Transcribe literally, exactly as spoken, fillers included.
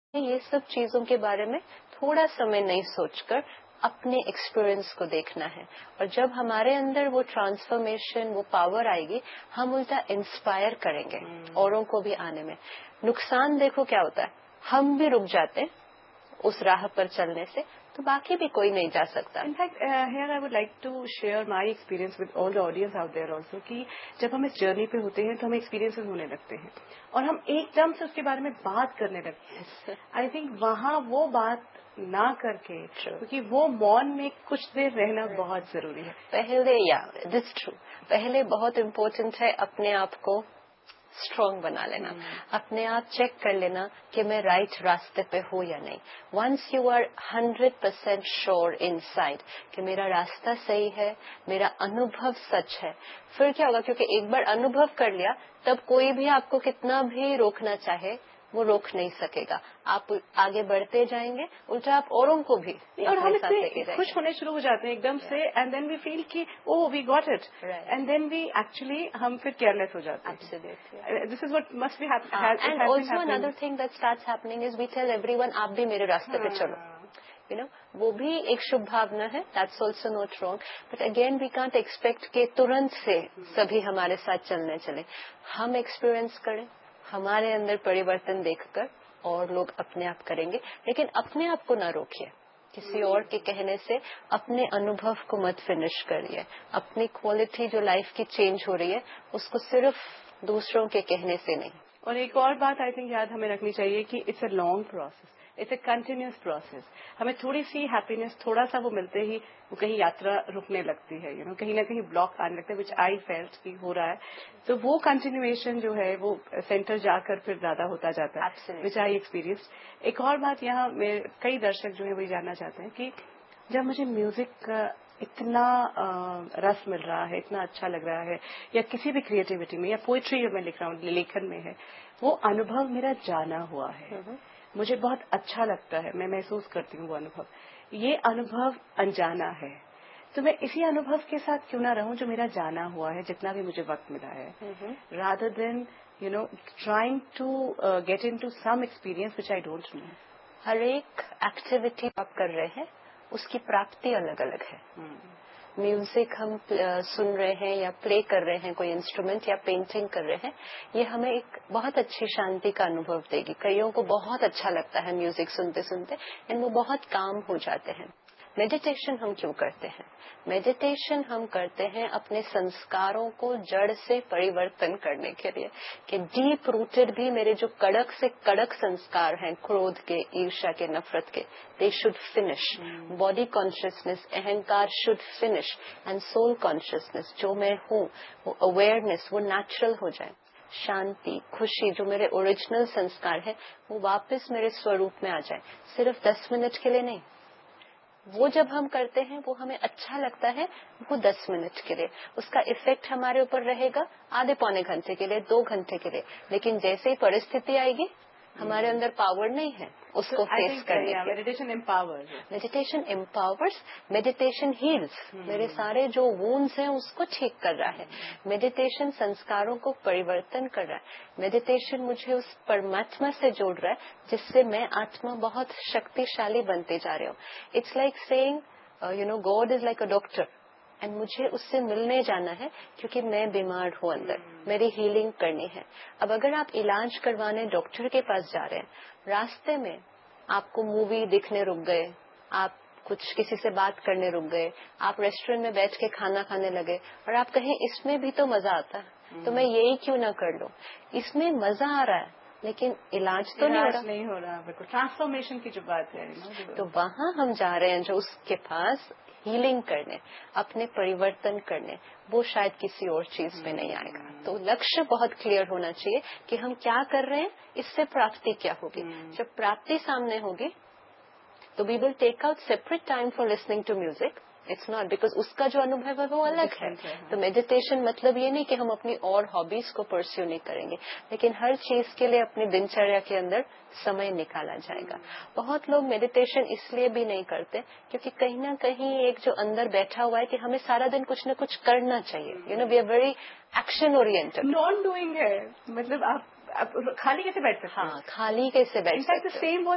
ये सब चीजों के बारे में थोड़ा समय नहीं सोचकर अपने एक्सपीरियंस को देखना है, और जब हमारे अंदर वो ट्रांसफॉर्मेशन, वो पावर आएगी, हम उल्टा इंस्पायर करेंगे औरों को भी आने में। नुकसान देखो क्या होता है, हम भी रुक जाते हैं उस राह पर चलने से, तो बाकी भी कोई नहीं जा सकता। In fact here I would like to share my experience with all the audience out there also, कि जब हम इस जर्नी पे होते हैं तो हमें एक्सपीरियंसेस होने लगते हैं और हम एकदम से उसके बारे में बात करने लगते हैं। आई थिंक वहाँ वो बात ना करके, क्योंकि वो मौन में कुछ देर रहना बहुत जरूरी है। पहले, या दिस ट्रू, पहले बहुत इम्पोर्टेंट है अपने आप को स्ट्रॉन्ग बना लेना, अपने आप चेक कर लेना कि मैं राइट रास्ते पे हूँ या नहीं। Once you are hundred percent sure inside कि मेरा रास्ता सही है, मेरा अनुभव सच है, फिर क्या होगा, क्योंकि एक बार अनुभव कर लिया, तब कोई भी आपको कितना भी रोकना चाहे वो रोक नहीं सकेगा। आप आगे बढ़ते जाएंगे, उल्टा आप औरों को भी और हम इतने खुश होने शुरू हो जाते हैं एकदम से, एंड देन वी फील कि oh we got it, and then we actually हम फिर केयरलेस हो जाते हैं। This is what must be happening. And also another thing that starts happening is we tell everyone आप भी मेरे रास्ते पे चलो, यू नो, वो भी एक शुभ भावना है, that's also not wrong, but again we can't expect के तुरंत से सभी हमारे साथ चलने चले। हम एक्सपीरियंस करें, हमारे अंदर परिवर्तन देखकर और लोग अपने आप करेंगे, लेकिन अपने आप को ना रोकिए किसी और के कहने से। अपने अनुभव को मत फिनिश करिए, अपनी क्वालिटी जो लाइफ की चेंज हो रही है उसको सिर्फ दूसरों के कहने से नहीं। और एक और बात आई थिंक याद हमें रखनी चाहिए कि it's a long process, it's a continuous process. हमें थोड़ी सी हैप्पीनेस, थोड़ा सा वो मिलते ही वो कहीं यात्रा रुकने लगती है, यू नो, कहीं ना कहीं ब्लॉक आने लगता है, विच आई फेल्ट कि हो रहा है। तो वो कंटिन्यूएशन जो है वो सेंटर जाकर फिर ज्यादा होता जाता है, विच आई एक्सपीरियंस। एक और बात यहाँ कई दर्शक जो है वही जानना चाहते हैं कि जब मुझे म्यूजिक का इतना आ, रस मिल रहा है, इतना अच्छा लग रहा है, या किसी भी क्रिएटिविटी में, या पोइट्री मैं लिख रहा हूँ, लेखन में है, वो अनुभव मेरा जाना हुआ है, मुझे बहुत अच्छा लगता है, मैं महसूस करती हूँ वो अनुभव। ये अनुभव अनजाना है, तो मैं इसी अनुभव के साथ क्यों ना रहूं जो मेरा जाना हुआ है, जितना भी मुझे वक्त मिला है, rather than you know trying to get in to some experience which I don't know. हर एक एक्टिविटी आप कर रहे हैं उसकी प्राप्ति अलग अलग है। म्यूजिक हम सुन रहे हैं या प्ले कर रहे हैं, कोई इंस्ट्रूमेंट या पेंटिंग कर रहे हैं, ये हमें एक बहुत अच्छी शांति का अनुभव देगी। कईयों को बहुत अच्छा लगता है म्यूजिक सुनते सुनते, एंड वो बहुत काम हो जाते हैं। मेडिटेशन हम क्यों करते हैं? मेडिटेशन हम करते हैं अपने संस्कारों को जड़ से परिवर्तन करने के लिए, कि डीप रूटेड भी मेरे जो कड़क से कड़क संस्कार हैं, क्रोध के, ईर्ष्या के, नफरत के, they should finish. Body consciousness, अहंकार should finish, and soul consciousness, जो मैं हूँ, वो अवेयरनेस, वो नेचुरल हो जाए। शांति, खुशी, जो मेरे ओरिजिनल संस्कार है, वो वापस मेरे स्वरूप में आ जाए। सिर्फ दस मिनट के लिए नहीं, वो जब हम करते हैं वो हमें अच्छा लगता है, वो दस मिनट के लिए, उसका इफेक्ट हमारे ऊपर रहेगा आधे पौने घंटे के लिए, दो घंटे के लिए, लेकिन जैसे ही परिस्थिति आएगी हमारे अंदर पावर नहीं है उसको फेस करने की। Meditation empowers, meditation empowers, meditation heels, मेरे सारे जो वूंड्स हैं उसको ठीक कर रहा है। मेडिटेशन संस्कारों को परिवर्तन कर रहा है। मेडिटेशन मुझे उस परमात्मा से जोड़ रहा है जिससे मैं आत्मा बहुत शक्तिशाली बनते जा रही हूँ। It's like saying you know God is like a doctor, and मुझे उससे मिलने जाना है क्योंकि मैं बीमार हूँ अंदर, मेरी हीलिंग करनी है। अब अगर आप इलाज करवाने डॉक्टर के पास जा रहे हैं, रास्ते में आपको मूवी देखने रुक गए, आप कुछ किसी से बात करने रुक गए, आप रेस्टोरेंट में बैठ के खाना खाने लगे, और आप कहें इसमें भी तो मजा आता है, तो मैं यही क्यों ना कर लूं। इसमें मजा आ रहा है लेकिन इलाज तो नहीं हो रहा, नहीं हो रहा। बिल्कुल ट्रांसफॉर्मेशन की जो बात है, तो वहाँ हम जा रहे हैं जो उसके पास हीलिंग करने, अपने परिवर्तन करने, वो शायद किसी और चीज में नहीं आएगा। तो लक्ष्य बहुत क्लियर होना चाहिए कि हम क्या कर रहे हैं, इससे प्राप्ति क्या होगी। जब प्राप्ति सामने होगी तो we will take out separate time for listening to music. It's not because उसका जो अनुभव है वो अलग है। तो मेडिटेशन मतलब ये नहीं कि हम अपनी और हॉबीज को परस्यू नहीं करेंगे, लेकिन हर चीज के लिए अपनी दिनचर्या के अंदर समय निकाला जाएगा। बहुत लोग मेडिटेशन इसलिए भी नहीं करते क्योंकि कहीं ना कहीं एक जो अंदर बैठा हुआ है कि हमें सारा दिन कुछ न कुछ करना चाहिए। You know we are very action oriented. Non doing है, मतलब आप, आप खाली कैसे बैठ सकते हैं? हाँ, खाली कैसे बैठ सकते हैं?